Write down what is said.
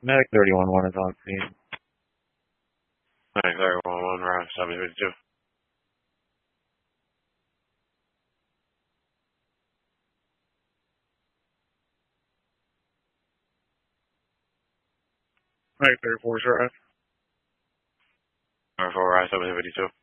Medic 31-1 is on scene. Medic 31-1, round 752. Medic 34 is right. 34, round 752.